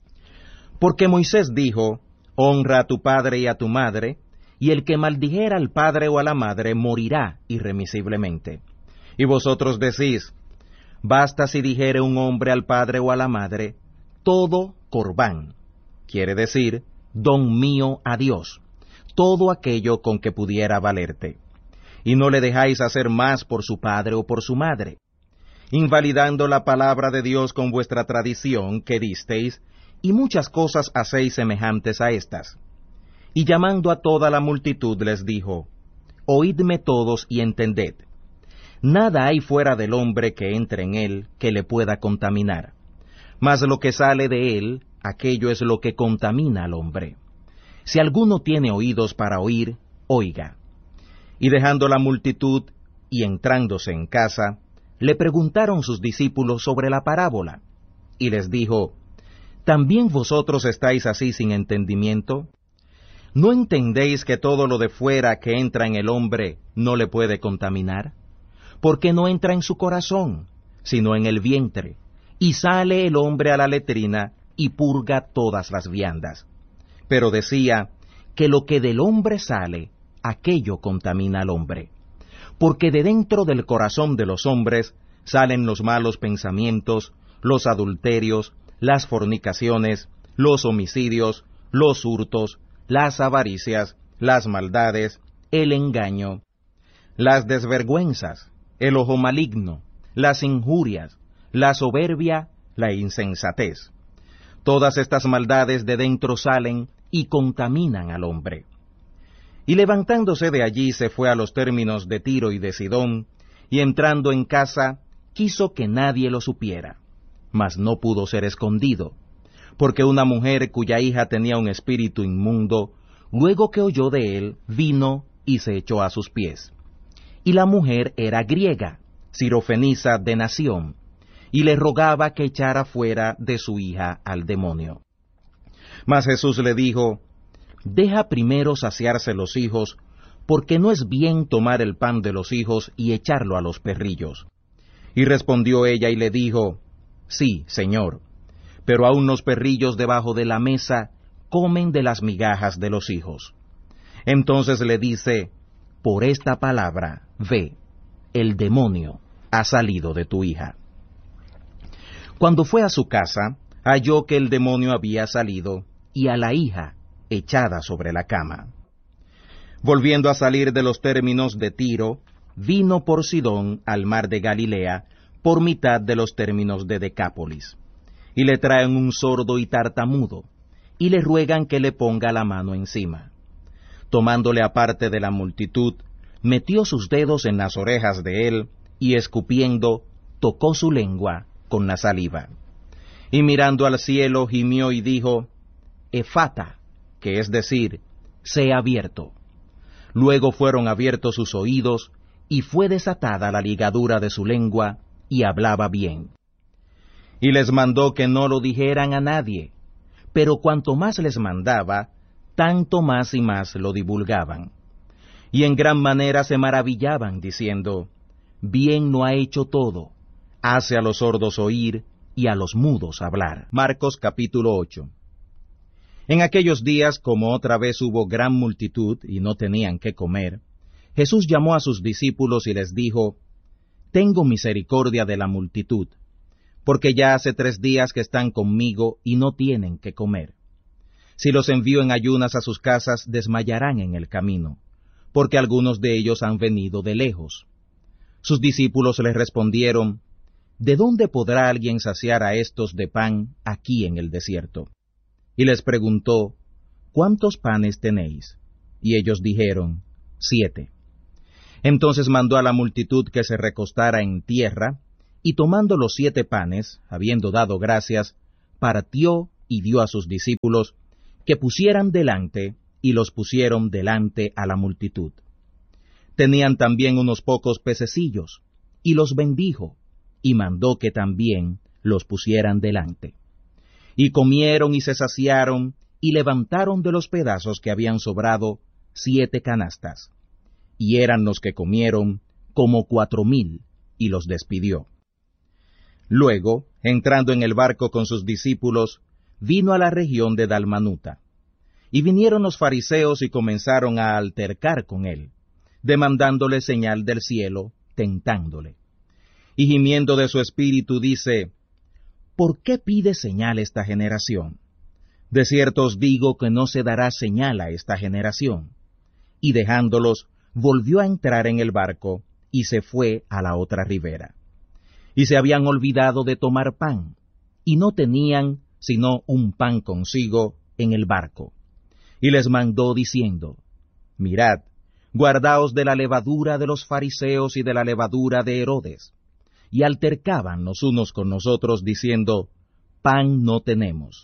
Porque Moisés dijo: honra a tu padre y a tu madre, y el que maldijera al padre o a la madre morirá irremisiblemente. Y vosotros decís: basta si dijere un hombre al padre o a la madre, todo corbán, quiere decir, don mío a Dios, todo aquello con que pudiera valerte. Y no le dejáis hacer más por su padre o por su madre, invalidando la palabra de Dios con vuestra tradición que disteis, y muchas cosas hacéis semejantes a estas. Y llamando a toda la multitud les dijo: oídme todos y entended. Nada hay fuera del hombre que entre en él que le pueda contaminar, mas lo que sale de él, aquello es lo que contamina al hombre. Si alguno tiene oídos para oír, oiga. Y dejando la multitud y entrándose en casa, le preguntaron sus discípulos sobre la parábola, y les dijo: ¿también vosotros estáis así sin entendimiento? ¿No entendéis que todo lo de fuera que entra en el hombre no le puede contaminar? Porque no entra en su corazón, sino en el vientre, y sale el hombre a la letrina y purga todas las viandas. Pero decía que lo que del hombre sale, aquello contamina al hombre. Porque de dentro del corazón de los hombres salen los malos pensamientos, los adulterios, las fornicaciones, los homicidios, los hurtos, las avaricias, las maldades, el engaño, las desvergüenzas, el ojo maligno, las injurias, la soberbia, la insensatez. Todas estas maldades de dentro salen y contaminan al hombre. Y levantándose de allí se fue a los términos de Tiro y de Sidón, y entrando en casa quiso que nadie lo supiera, mas no pudo ser escondido, porque una mujer cuya hija tenía un espíritu inmundo, luego que oyó de él, vino y se echó a sus pies. Y la mujer era griega, sirofenisa de nación, y le rogaba que echara fuera de su hija al demonio. Mas Jesús le dijo: deja primero saciarse los hijos, porque no es bien tomar el pan de los hijos y echarlo a los perrillos. Y respondió ella y le dijo: sí, Señor, pero aun los perrillos debajo de la mesa comen de las migajas de los hijos. Entonces le dice: por esta palabra, ve, el demonio ha salido de tu hija. Cuando fue a su casa, halló que el demonio había salido, y a la hija echada sobre la cama. Volviendo a salir de los términos de Tiro, vino por Sidón al mar de Galilea, por mitad de los términos de Decápolis. Y le traen un sordo y tartamudo, y le ruegan que le ponga la mano encima. Tomándole aparte de la multitud, metió sus dedos en las orejas de él, y escupiendo, tocó su lengua con la saliva. Y mirando al cielo gimió y dijo: Efata, que es decir, sea abierto. Luego fueron abiertos sus oídos, y fue desatada la ligadura de su lengua, y hablaba bien. Y les mandó que no lo dijeran a nadie, pero cuanto más les mandaba, tanto más y más lo divulgaban. Y en gran manera se maravillaban, diciendo: bien no ha hecho todo, hace a los sordos oír, y a los mudos hablar. Marcos capítulo 8. En aquellos días, como otra vez hubo gran multitud, y no tenían qué comer, Jesús llamó a sus discípulos y les dijo: tengo misericordia de la multitud, porque ya hace 3 días que están conmigo y no tienen qué comer. Si los envío en ayunas a sus casas, desmayarán en el camino, porque algunos de ellos han venido de lejos. Sus discípulos les respondieron: ¿de dónde podrá alguien saciar a estos de pan aquí en el desierto? Y les preguntó: ¿cuántos panes tenéis? Y ellos dijeron: 7. Entonces mandó a la multitud que se recostara en tierra, y tomando los 7 panes, habiendo dado gracias, partió y dio a sus discípulos que pusieran delante, y los pusieron delante a la multitud. Tenían también unos pocos pececillos, y los bendijo, y mandó que también los pusieran delante. Y comieron y se saciaron, y levantaron de los pedazos que habían sobrado 7 canastas. Y eran los que comieron como 4,000, y los despidió. Luego, entrando en el barco con sus discípulos, vino a la región de Dalmanuta. Y vinieron los fariseos y comenzaron a altercar con él, demandándole señal del cielo, tentándole. Y gimiendo de su espíritu dice: ¿Por qué pide señal esta generación? De cierto os digo que no se dará señal a esta generación. Y dejándolos, volvió a entrar en el barco, y se fue a la otra ribera. Y se habían olvidado de tomar pan, y no tenían sino un pan consigo en el barco. Y les mandó diciendo: Mirad, guardaos de la levadura de los fariseos y de la levadura de Herodes. Y altercaban los unos con los otros, diciendo: Pan no tenemos.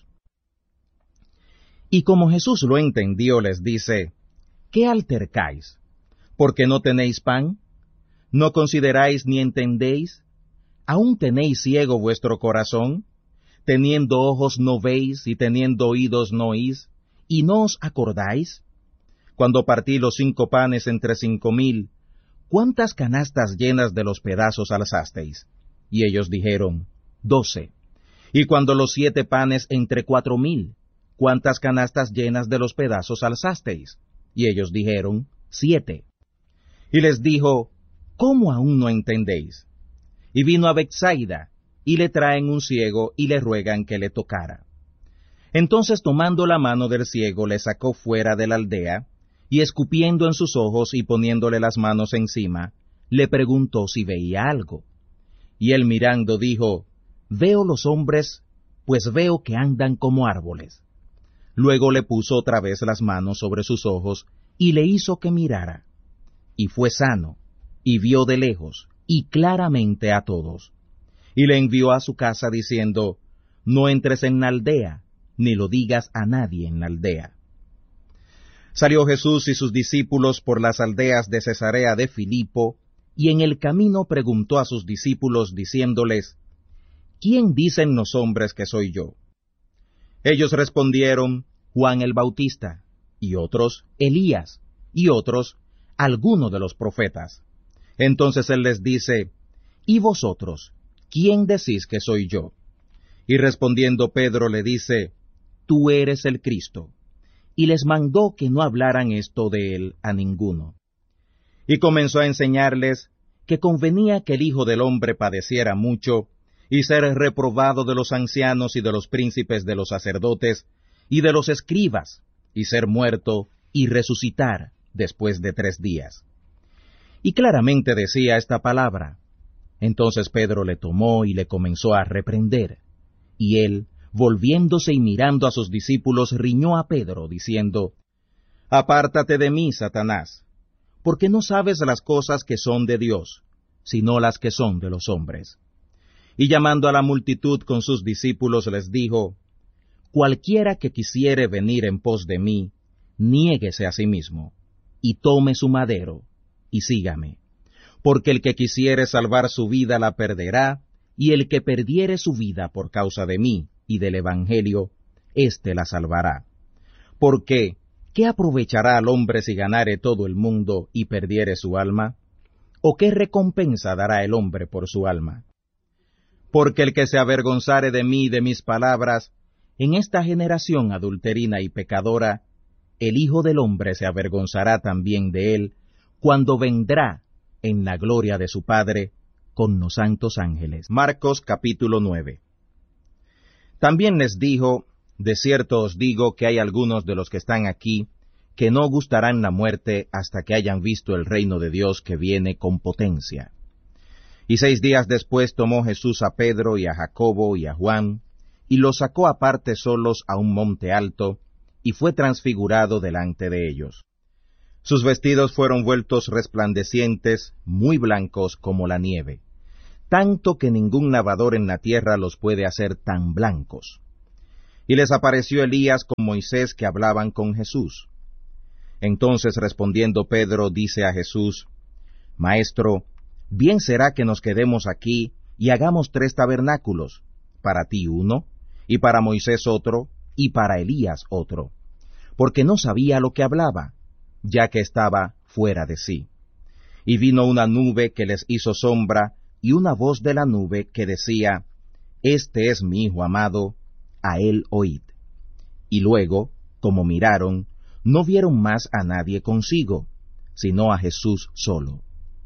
Y como Jesús lo entendió, les dice: ¿Qué altercáis? ¿Porque no tenéis pan? ¿No consideráis ni entendéis? ¿Aún tenéis ciego vuestro corazón? Teniendo ojos no veis, y teniendo oídos no oís, ¿y no os acordáis? Cuando partí los 5 panes entre 5,000, ¿cuántas canastas llenas de los pedazos alzasteis? Y ellos dijeron: 12. Y cuando los 7 panes entre 4,000, ¿cuántas canastas llenas de los pedazos alzasteis? Y ellos dijeron: 7. Y les dijo: ¿Cómo aún no entendéis? Y vino a Betsaida, y le traen un ciego, y le ruegan que le tocara. Entonces tomando la mano del ciego, le sacó fuera de la aldea, y escupiendo en sus ojos y poniéndole las manos encima, le preguntó si veía algo. Y él mirando dijo: Veo los hombres, pues veo que andan como árboles. Luego le puso otra vez las manos sobre sus ojos, y le hizo que mirara. Y fue sano, y vio de lejos, y claramente a todos. Y le envió a su casa diciendo: No entres en la aldea, ni lo digas a nadie en la aldea. Salió Jesús y sus discípulos por las aldeas de Cesarea de Filipo, y en el camino preguntó a sus discípulos, diciéndoles: ¿Quién dicen los hombres que soy yo? Ellos respondieron: Juan el Bautista, y otros: Elías, y otros: alguno de los profetas. Entonces él les dice: ¿Y vosotros, quién decís que soy yo? Y respondiendo Pedro le dice: Tú eres el Cristo. Y les mandó que no hablaran esto de él a ninguno. Y comenzó a enseñarles que convenía que el Hijo del Hombre padeciera mucho, y ser reprobado de los ancianos y de los príncipes de los sacerdotes, y de los escribas, y ser muerto, y resucitar después de 3 días. Y claramente decía esta palabra. Entonces Pedro le tomó y le comenzó a reprender. Y él, volviéndose y mirando a sus discípulos, riñó a Pedro, diciendo: Apártate de mí, Satanás, porque no sabes las cosas que son de Dios, sino las que son de los hombres. Y llamando a la multitud con sus discípulos, les dijo: Cualquiera que quisiere venir en pos de mí, niéguese a sí mismo, y tome su madero, y sígame. Porque el que quisiere salvar su vida la perderá, y el que perdiere su vida por causa de mí y del Evangelio, éste la salvará. Porque, ¿qué aprovechará al hombre si ganare todo el mundo y perdiere su alma? ¿O qué recompensa dará el hombre por su alma? Porque el que se avergonzare de mí y de mis palabras, en esta generación adulterina y pecadora, el Hijo del Hombre se avergonzará también de él, cuando vendrá en la gloria de su Padre con los santos ángeles. Marcos capítulo 9. También les dijo: De cierto os digo que hay algunos de los que están aquí que no gustarán la muerte hasta que hayan visto el reino de Dios que viene con potencia. Y 6 días después tomó Jesús a Pedro y a Jacobo y a Juan, y los sacó aparte solos a un monte alto, y fue transfigurado delante de ellos. Sus vestidos fueron vueltos resplandecientes, muy blancos como la nieve, tanto que ningún lavador en la tierra los puede hacer tan blancos. Y les apareció Elías con Moisés que hablaban con Jesús. Entonces respondiendo Pedro dice a Jesús: Maestro, bien será que nos quedemos aquí y hagamos 3 tabernáculos, para ti uno, y para Moisés otro, y para Elías otro, porque no sabía lo que hablaba, ya que estaba fuera de sí. Y vino una nube que les hizo sombra, y una voz de la nube que decía: Este es mi Hijo amado, a él oíd. Y luego, como miraron, no vieron más a nadie consigo, sino a Jesús solo.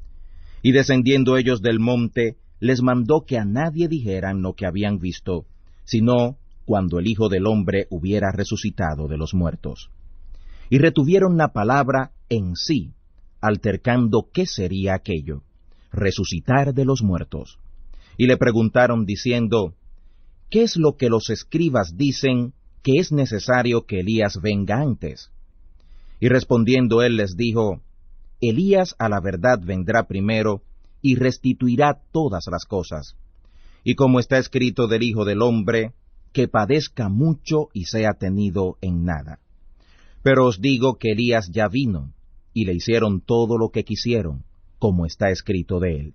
Y descendiendo ellos del monte, les mandó que a nadie dijeran lo que habían visto, sino cuando el Hijo del Hombre hubiera resucitado de los muertos. Y retuvieron la palabra en sí, altercando qué sería aquello, resucitar de los muertos. Y le preguntaron diciendo: ¿Qué es lo que los escribas dicen que es necesario que Elías venga antes? Y respondiendo él les dijo: Elías a la verdad vendrá primero, y restituirá todas las cosas. Y como está escrito del Hijo del Hombre, que padezca mucho y sea tenido en nada. Pero os digo que Elías ya vino, y le hicieron todo lo que quisieron, como está escrito de él.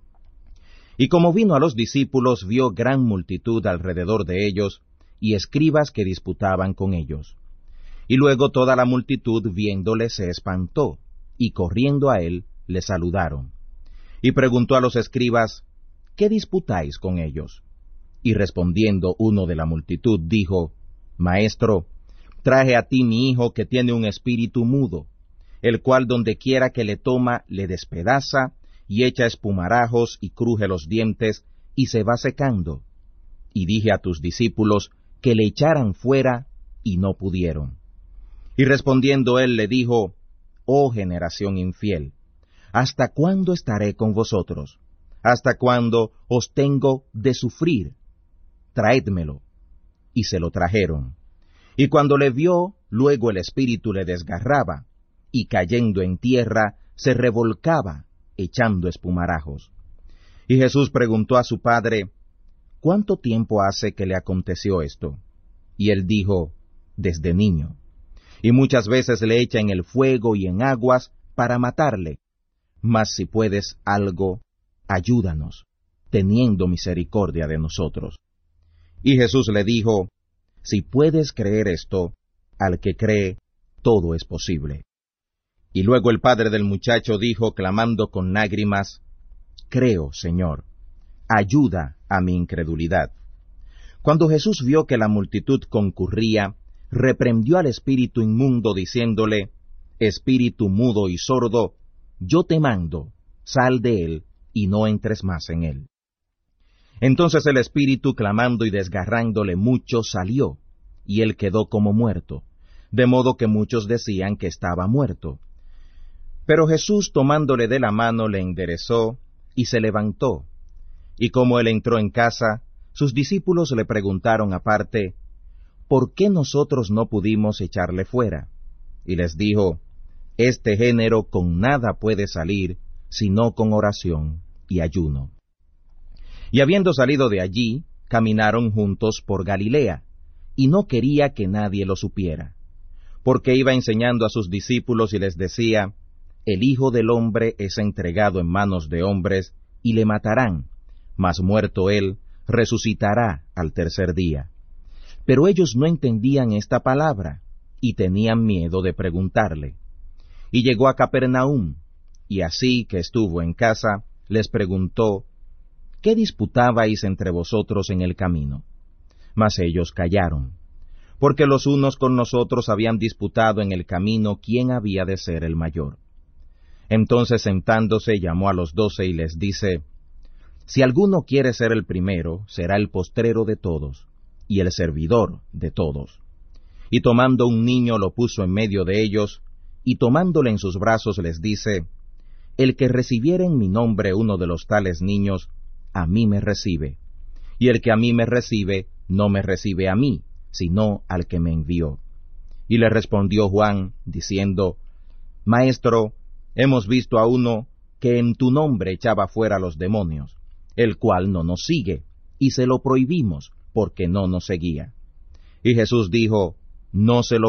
Y como vino a los discípulos, vio gran multitud alrededor de ellos, y escribas que disputaban con ellos. Y luego toda la multitud viéndole se espantó, y corriendo a él, le saludaron. Y preguntó a los escribas: ¿Qué disputáis con ellos? Y respondiendo uno de la multitud, dijo: Maestro, traje a ti mi hijo que tiene un espíritu mudo, el cual donde quiera que le toma, le despedaza, y echa espumarajos y cruje los dientes, y se va secando. Y dije a tus discípulos que le echaran fuera, y no pudieron. Y respondiendo él le dijo: Oh generación infiel, ¿hasta cuándo estaré con vosotros? ¿Hasta cuándo os tengo de sufrir? Traédmelo. Y se lo trajeron. Y cuando le vio, luego el espíritu le desgarraba, y cayendo en tierra, se revolcaba, echando espumarajos. Y Jesús preguntó a su padre: ¿Cuánto tiempo hace que le aconteció esto? Y él dijo: Desde niño. Y muchas veces le echa en el fuego y en aguas para matarle. Mas si puedes algo, ayúdanos, teniendo misericordia de nosotros. Y Jesús le dijo: Si puedes creer esto, al que cree, todo es posible. Y luego el padre del muchacho dijo, clamando con lágrimas: Creo, Señor, ayuda a mi incredulidad. Cuando Jesús vio que la multitud concurría, reprendió al espíritu inmundo, diciéndole: Espíritu mudo y sordo, yo te mando, sal de él, y no entres más en él. Entonces el espíritu, clamando y desgarrándole mucho, salió, y él quedó como muerto, de modo que muchos decían que estaba muerto. Pero Jesús, tomándole de la mano, le enderezó, y se levantó. Y como él entró en casa, sus discípulos le preguntaron aparte: ¿Por qué nosotros no pudimos echarle fuera? Y les dijo: Este género con nada puede salir, sino con oración y ayuno. Y habiendo salido de allí, caminaron juntos por Galilea, y no quería que nadie lo supiera, porque iba enseñando a sus discípulos y les decía: El Hijo del Hombre es entregado en manos de hombres, y le matarán, mas muerto él, resucitará al tercer día. Pero ellos no entendían esta palabra, y tenían miedo de preguntarle. Y llegó a Capernaum, y así que estuvo en casa, les preguntó: ¿Qué disputabais entre vosotros en el camino? Mas ellos callaron, porque los unos con nosotros habían disputado en el camino quién había de ser el mayor. Entonces sentándose llamó a los 12 y les dice: Si alguno quiere ser el primero, será el postrero de todos, y el servidor de todos. Y tomando un niño lo puso en medio de ellos, y tomándole en sus brazos les dice: El que recibiere en mi nombre uno de los tales niños, a mí me recibe, y el que a mí me recibe, no me recibe a mí, sino al que me envió. Y le respondió Juan, diciendo: Maestro, hemos visto a uno que en tu nombre echaba fuera los demonios, el cual no nos sigue, y se lo prohibimos, porque no nos seguía. Y Jesús dijo, no se lo